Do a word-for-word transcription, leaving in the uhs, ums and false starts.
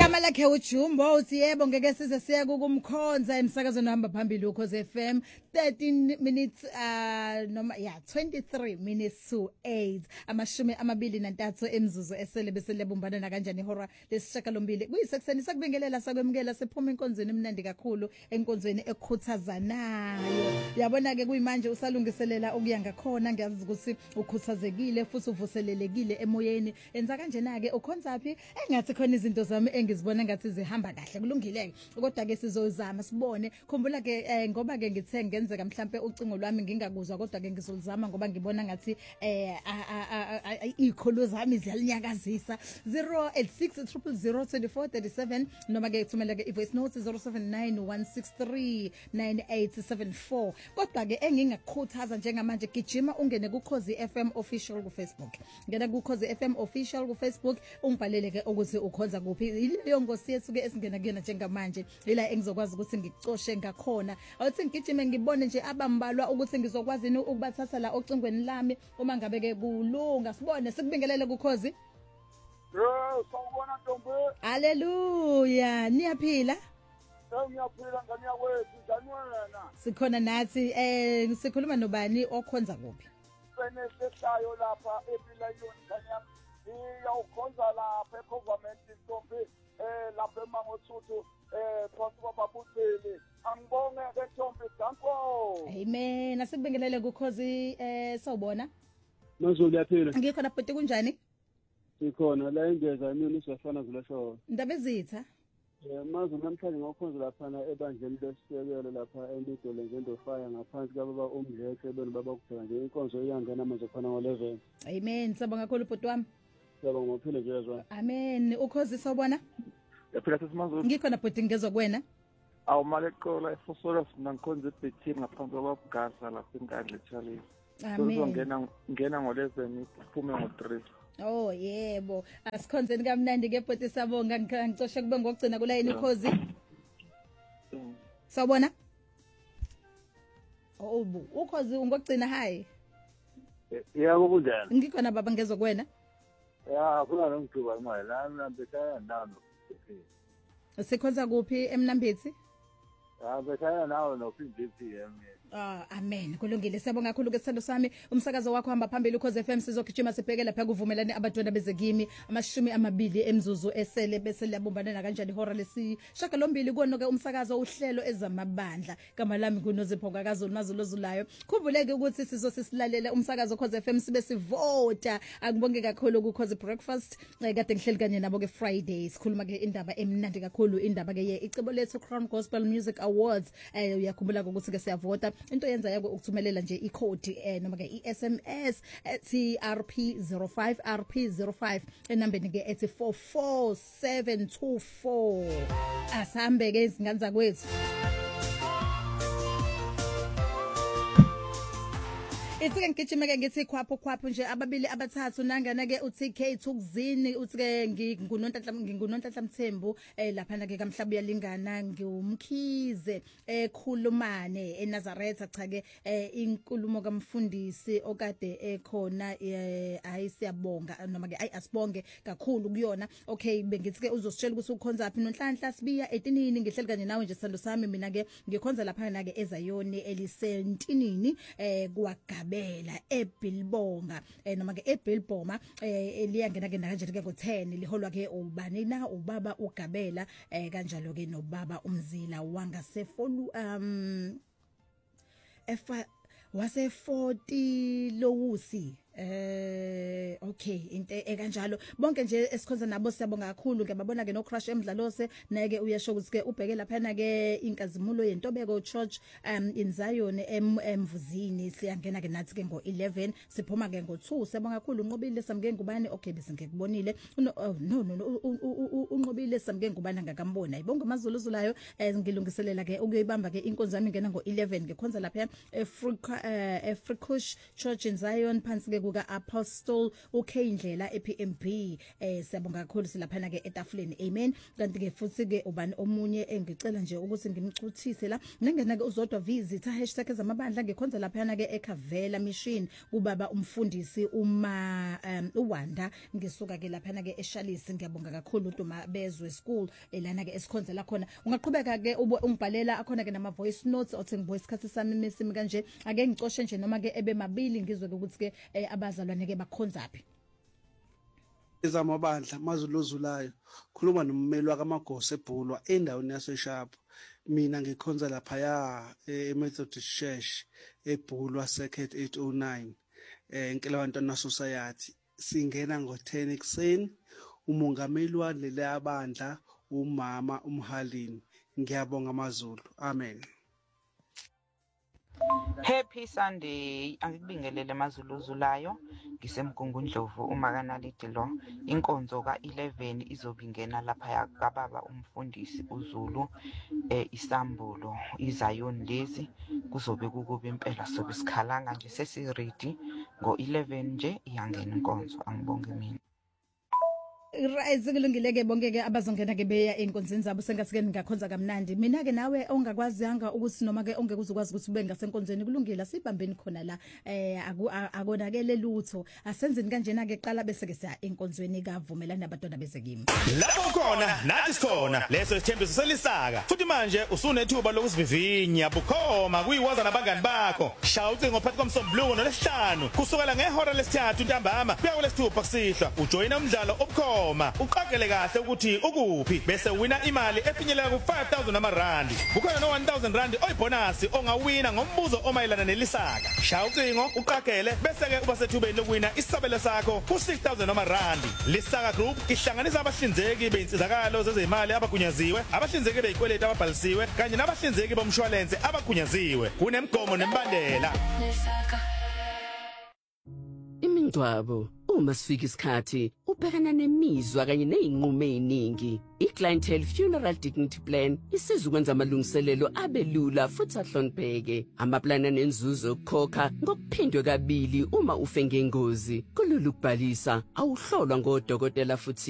igama lakhe uJumbo uthi yebo ngeke size siya kumkhonza emsakazweni ohamba phambili uKhosi F M thirteen minutes uh noma yeah twenty-three minutes to eight amashumi amabili nantathu emzuzu esele bese lebumbana na kanjani ihora lesishakalombili kuyisekuseni sakubingelela sakwemukela siphuma enkonzweni emnandi kakhulu enkonzweni ekhuthazanayo yabona ke kuyimanje usalungiselela ukuya ngakhona ngiyazi ukuthi ukhuthazekile futhi uvuselelekile emoyeni enza kanjena ke ukhonza phi engathi khona izinto zami engizibona ngathi zihamba kahle kulungile kodwa ke sizozama sibone khumbula ke ngoba ke ngithe ngenzeka mhlambe ucingo lwami ngingakuzwa kodwa ke ngizolizama ngoba ngibona ngathi eh ikholo zami ziyalinyakazisa zero eight six zero zero zero two four three seven noma ke thumela ke ivoice note zero seven nine one six three nine eight seven four kodwa ke engingakukhuthaza njengamanje gijima ungene ku Khosi F M official ku Facebook ngena ku Khosi F M official ku Facebook ungibhalele ke ukuthi ukhonza kuphi ileyo ngosi yethu ke esingena kuyena njengamanje ila engizokwazi ukuthi ngicoshe ngakhona awuthi ngigijime ngibone nje abambalwa ukuthi ngizokwazi ukubathatha la ocingweni lami uma ngabe ke kulunga sibone sikubingelele ku Khosi Yo sawubona Ntombi Haleluya niyaphila Ngiyaphila ngani yakwethu njani wena Sikhona nathi eh sikhuluma nobani okhonza kuphi Bene sehlayo lapha ePilayoni kanyam iyawukhonza lapha egovernment Ntombi eh lapha eMangosuthu eh phansi kwababutheli angibonge ke Ntombi danko Amen asibingelele ku Khosi eh sawubona Mazulu yaphila Ngikhona bhuti kunjani Sikhona la ingeza mina usiyafana kulasho Ndaba ezitha Eh mazo namhlanje ngokhonza lapha ebandleni lesisekelo lapha eNdodole ngendofaya ngaphansi kababa uMdleke beno baba kuphela nje inkonzo iyangena manje khona ngo eleven Amen sabonga kakhulu bhuti wami Yebo ngophile nje yazwa Amen uKhosi sawubona Yaphila sesimazulu Ngikhona bhuti ngezwe kuwena awumale eqola efosola sina nkonzo ebhethini ngaphansi kwabagasa lapha enkandla eCharlie Amen ngena ngena ngo eleven iphume ngo three Oh yebo asikhonzeni kamnandi ke bhuti sabonga ngicoshe kube ngokugcina kula yini Khosi Sawubona Oh bu uKhosi ngokugcina hayi Yebo kunjani Ngikhona baba ngezwe kuwena Ya khona ngithuba imali la mina bethaya ndano Sikhonza kuphi emnambithi Ya bethaya nawo no P D P yami Ah amen kulungile siyabonga kakhulu ke sithando sami umsakazo wakho hamba phambili uKhosi F M sizogijima sibheke lapha kuvumelane abantwana bezekimi amashumi amabili emzuzu esele bese liyabumbana kanjani ihora lesishaka lombili kuno ke umsakazo uhlelo ezamabandla kama lami kunozipho kakazulu mazulu ozulayo khumbuleke ukuthi sizosisilalela umsakazo Khosi F M sibe sivota akubonge kakhulu ku Khosi breakfast kade ngihleli kanye nabo ke Fridays sikhuluma ke indaba emnandi kakhulu indaba ke icebo lethu Crown Gospel Music Awards eh uyakhumbula ukuthi ke siyavota into yenza yako ukuthumelela nje icode eh noma ke iS M S T R P zero five R P zero five enambeni ke ethi four four seven two four asambe ke izingane zakwethu Ithi ngigijima ke ngithi khwapho khwapho nje ababili abathathu nangana ke uT K Thukzini uthi ke ngingunonhlanhla ngingunonhlanhla Mthembu eh lapha na ke kamhlabu yalingana ngiumkhize ekhulumane eNazaretha cha ke inkulumo kamfundisi okade ekhona hayi siyabonga noma ke ayi asibonge kakhulu kuyona okay bengithi ke uzositshela ukuthi ukhonza phi nonhlanhla sibiya etinini ngihleli kanye nawe nje sithando sami mina ke ngikhonza lapha na ke eZayoni elisentinini eh kuwagaba bela eBillbonga eh noma ke eBillboma eh eliyangena ke kanjani ke ngo ten liholwa ke ubani na ubaba uGabela eh kanjalo ke nobaba uMzila wangasefolu um efa wase forty lowusi eh okay into ekanjalo bonke nje esikhonza nabo siyabonga kakhulu ngiyababona ke no crush emdlalose naye ke uyasho ukuthi ke ubheke lapha na ke inkazimulo yentobeko church um in Zion emvuzini siyangena ke nathi ke ngo eleven siphuma ke ngo two siyabonga kakhulu unqobile samke ngubani okay bese ngikubonile no no no unqobile samke ngubani ngakambona ayibonga amazulu uzulayo ngilungiselela ke ukuyibamba ke inkonzo yami ngena ngo eleven ngikhonza lapha eAfrica eAfricush church in Zion phansi ke kuka Apostle uKindlela eP M B eh siyabonga kakhulu silaphana ke etafuleni amen kanti ke futhi ke ubani omunye engicela nje ukuthi ngimcuthise la ngengena ke uzodwa visitor hashtag ezamabandla ngekhonza laphana ke eKavela mission kubaba umfundisi uma um uWanda ngisuka ke laphana ke eShalisi ngiyabonga kakhulu uDuma bezwe Secondary School elana ke esikhonzela khona ungaqhubeka ke ungibhalela akhona ke nama voice notes othi ngivoice isikhathi sami mesimi kanje ake ngicoshe nje noma ke ebe mabili ngizwe ukuthi ke abazalwane ke bakhonzaphi ezamabandla mazulozulayo khuluma nommeli wakamagosi eBhulwa endaweni yaseSharp mina ngikhonza lapha ya eMethodist Church eBhulwa Circuit eight oh nine eh eNkelawantwana Society singena ngo ten ekseni umongameli waleli abandla umama uMhalini ngiyabonga amazulu amen. Happy Sunday angikubingelele amazuluzulayo ngisemgungundlovu uMakanalidi lo inkonzo ka eleven izobingena lapha kababa umfundisi uZulu eh isambulo iZion lezi kuzobe kukuba impela sobe sikhalanga nje sesi ready ngo eleven nje iyangena inkonzo angibonge mina. Rise kulungileke bonke ke abazongena ke beya enkonzini zabo sengathi ke ningakhonza kamnandi mina ke nawe ongakwazanga ukuthi noma ke ongekuzokwazi ukuthi ube ngasenkonzweni kulungile sibambeni khona la eh akonakele lutho asenzeni kanjena ke qala bese ke siya enkonzweni kavumelana nabantwana bese kimi lapho khona nathi sikhona leso isithembiso selisaka futhi manje usunethuba lokusivivinya bukhoma kuyiwaza nabangani bakho shawuthi ngophathi komsombuluko nolesihlanu kusukela ngehora lesithathu ntambama kuya kulesithupha kusihlwa ujoyina umdlalo obukhona uqaqele kahle ukuthi ukuphi bese wina imali efinyelela ku five thousand amarandi kukhona no one thousand rand oyibonus ongawina ngombuzo omayelana nelisaka shawucingo uqaqele bese ke uba sethubeni lokuwina isabelo sakho ku six thousand amarandi lisaka group ihlanganisa abahlinzeki beinsizakalo zezimali abagunyaziwe abahlinzeki beyikweleti ababhalisiwe kanye nabahlinzeki bomshwalense abagunyaziwe kunemgomo nembandela imingcwabo uma sifika isikhathi ubhekana nemizwa kanye nezinqumo eziningi iClientele Funeral Dignity Plan isiza ukwenza amalungiselelo abelula futhi ahlonipheke amaplana nenzuzo okukhokha ngokuphindwe kabili uma ufe ngengozi kulula ukubhalisa awuhlolwa ngodokotela futhi